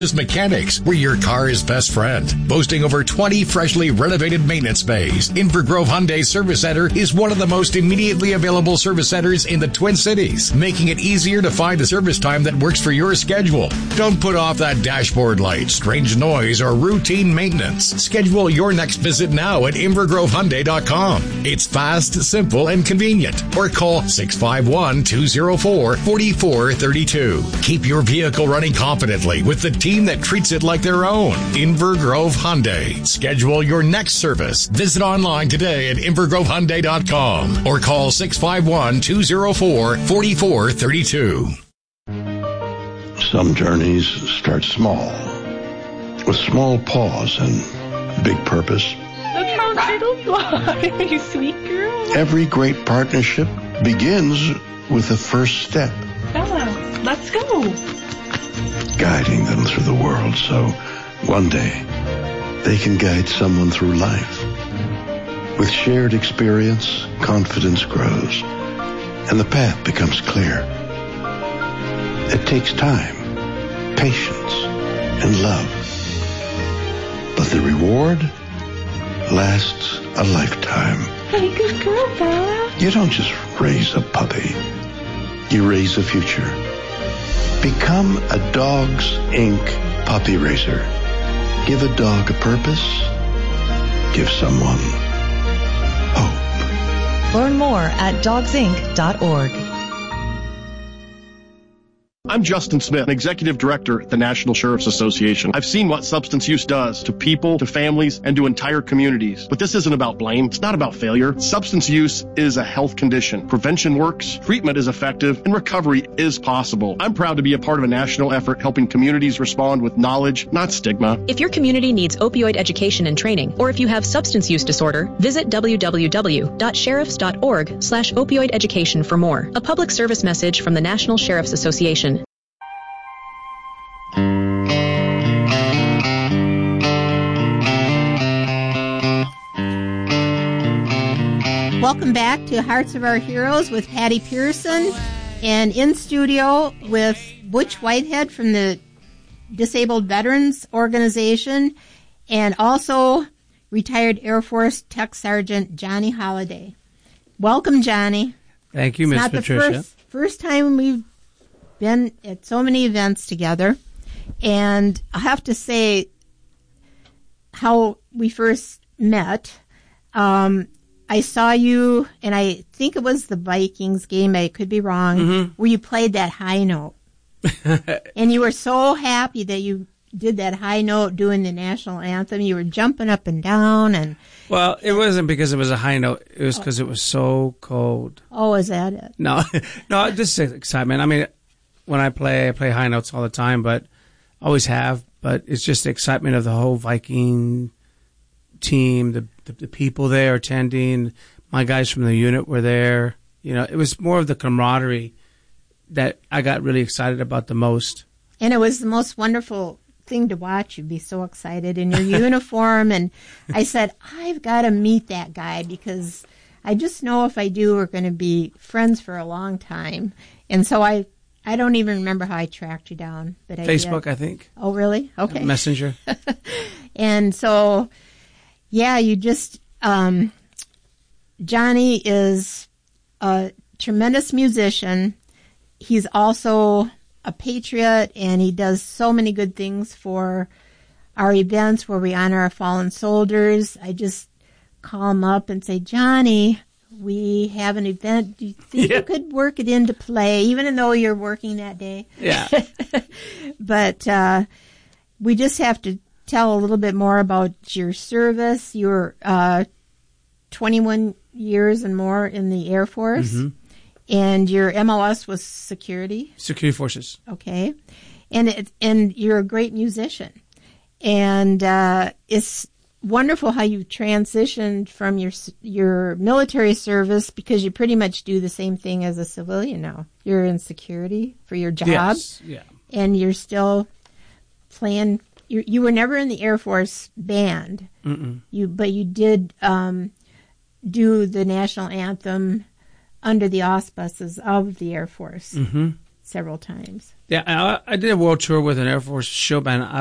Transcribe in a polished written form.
Mechanics, where your car is best friend. Boasting over 20 freshly renovated maintenance bays, Inver Grove Hyundai Service Center is one of the most immediately available service centers in the Twin Cities, making it easier to find a service time that works for your schedule. Don't put off that dashboard light, strange noise, or routine maintenance. Schedule your next visit now at InvergroveHyundai.com. It's fast, simple, and convenient. Or call 651-204-4432. Keep your vehicle running confidently with the team that treats it like their own. Inver Grove Hyundai. Schedule your next service. Visit online today at InvergroveHyundai.com or call 651-204-4432. Some journeys start small, with small pause and big purpose. Look how little you are, you sweet girl. Every great partnership begins with the first step. Bella, let's go. Guiding them through the world so one day they can guide someone through life. With shared experience, confidence grows, and the path becomes clear. It takes time, patience, and love. But the reward lasts a lifetime. Hey, good girl, Bella. You don't just raise a puppy. You raise a future. Become a Dogs Inc. puppy raiser. Give a dog a purpose. Give someone hope. Learn more at dogsinc.org. I'm Justin Smith, Executive Director at the National Sheriff's Association. I've seen what substance use does to people, to families, and to entire communities. But this isn't about blame. It's not about failure. Substance use is a health condition. Prevention works, treatment is effective, and recovery is possible. I'm proud to be a part of a national effort helping communities respond with knowledge, not stigma. If your community needs opioid education and training, or if you have substance use disorder, visit www.sheriffs.org/opioid education for more. A public service message from the National Sheriff's Association. Welcome back to Hearts of Our Heroes with Patty Pearson, and in studio with Butch Whitehead from the Disabled Veterans Organization, and also retired Air Force Tech Sergeant Johnny Holliday. Welcome, Johnny. Thank you, Miss Patricia. Not the first time we've been at so many events together, and I have to say how we first met. I saw you, and I think it was the Vikings game, I could be wrong, where you played that high note. And you were so happy that you did that high note doing the national anthem. You were jumping up and down. And well, it wasn't because it was a high note. It was because it was so cold. Oh, is that it? No, just excitement. I mean, when I play high notes all the time, but always have. But it's just the excitement of the whole Viking team, the people there attending. My guys from the unit were there. You know, it was more of the camaraderie that I got really excited about the most. And it was the most wonderful thing to watch. You'd be so excited in your uniform. And I said, I've got to meet that guy because I just know if I do, we're going to be friends for a long time. And so I don't even remember how I tracked you down. But Facebook, I think. Oh, really? Okay. Messenger. And so, yeah, you just, Johnny is a tremendous musician. He's also a patriot, and he does so many good things for our events where we honor our fallen soldiers. I just call him up and say, Johnny, we have an event. Do you think you could work it into play, even though you're working that day? Yeah. But we just have to tell a little bit more about your service. You're 21 years and more in the Air Force. Mm-hmm. And your MOS was security? Security forces. Okay. And you're a great musician. And it's wonderful how you transitioned from your military service, because you pretty much do the same thing as a civilian now. You're in security for your job. Yes, yeah. And you're still playing. You were never in the Air Force band. Mm-mm. But you did do the national anthem under the auspices of the Air Force. Mm-hmm. several times. Yeah, I did a world tour with an Air Force show band.